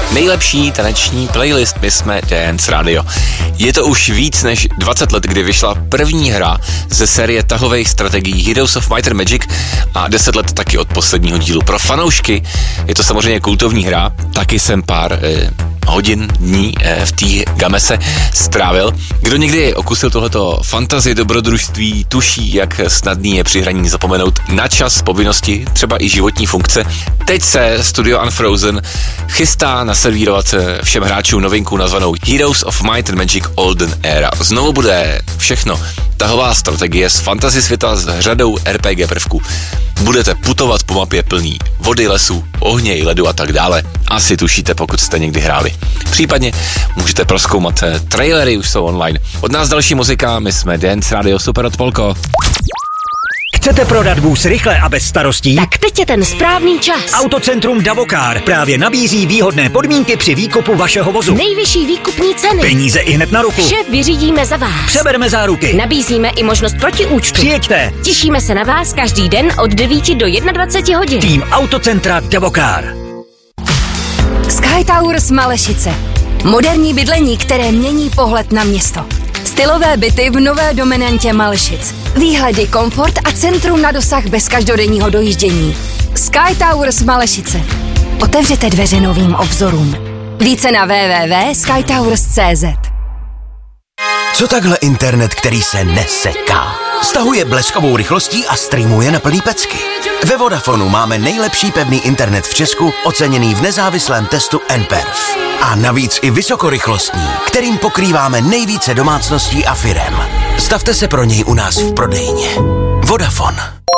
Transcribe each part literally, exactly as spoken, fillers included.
nejlepší taneční playlist. My jsme Dance Radio. Je to už víc než dvacet let, kdy vyšla první hra ze série tahových strategií Heroes of Might and Magic a deset let taky od posledního dílu. Pro fanoušky je to samozřejmě kultovní hra, taky jsem pár eh, hodin, dní eh, v té gamese strávil. Kdo někdy okusil tohleto fantasy dobrodružství, tuší, jak snadný je při hraní zapomenout na čas, povinnosti, třeba i životní funkce. Teď se Studio Unfrozen chystá naservírovat všem hráčům novinku nazvanou Heroes of Might and Magic Olden Era. Znovu bude všechno tahová strategie z fantasy světa s řadou R P G prvků. Budete putovat po mapě plný vody, lesů, ohně i ledu a tak dále. Asi tušíte, pokud jste někdy hráli. Případně můžete prozkoumat trailery, už jsou online. Od nás další muzika, my jsme Dance Radio, super odpolko. Chcete prodat vůz rychle a bez starostí? Tak teď je ten správný čas. Autocentrum Davokar právě nabízí výhodné podmínky při výkupu vašeho vozu. Nejvyšší výkupní ceny. Peníze i hned na ruku. Vše vyřídíme za vás. Přebereme záruky. Nabízíme i možnost protiúčtu. Přijeďte. Těšíme se na vás každý den od devíti do dvaceti jedna hodin. Tým Autocentra Davokar. Sky Towers Malešice. Moderní bydlení, které mění pohled na město. Stylové byty v nové dominantě Malešic. Výhledy, komfort a centrum na dosah bez každodenního dojíždění. Sky Towers Malešice. Otevřete dveře novým obzorům. Více na w w w tečka sky towers tečka c z. Co takhle internet, který se neseká? Stahuje bleskovou rychlostí a streamuje na plný pecky. Ve Vodafonu máme nejlepší pevný internet v Česku, oceněný v nezávislém testu N P E R F. A navíc i vysokorychlostní, kterým pokrýváme nejvíce domácností a firem. Stavte se pro něj u nás v prodejně. Vodafone.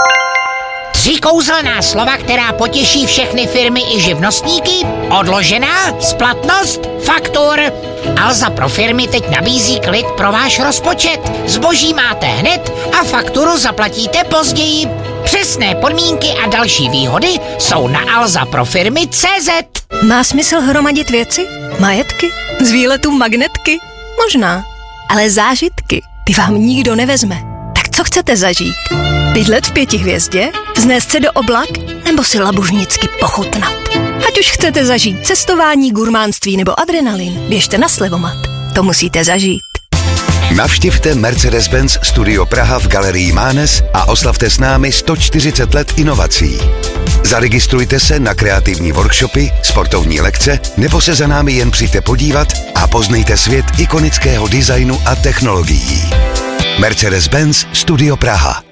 Tři kouzelná slova, která potěší všechny firmy i živnostníky. Odložená, splatnost, faktur. Alza pro firmy teď nabízí klid pro váš rozpočet. Zboží máte hned a fakturu zaplatíte později. Přesné podmínky a další výhody jsou na alza pro firmy tečka cé zet. Má smysl hromadit věci? Majetky? Z výletu magnetky? Možná. Ale zážitky, ty vám nikdo nevezme. Tak co chcete zažít? Bydlet v pěti hvězdě? Vznést se do oblak? Nebo si labužnicky pochutnat? Ať už chcete zažít cestování, gurmánství nebo adrenalin, běžte na Slevomat. To musíte zažít. Navštivte Mercedes-Benz Studio Praha v Galerii Mánes a oslavte s námi sto čtyřicet let inovací. Zaregistrujte se na kreativní workshopy, sportovní lekce nebo se za námi jen přijďte podívat a poznejte svět ikonického designu a technologií. Mercedes-Benz Studio Praha.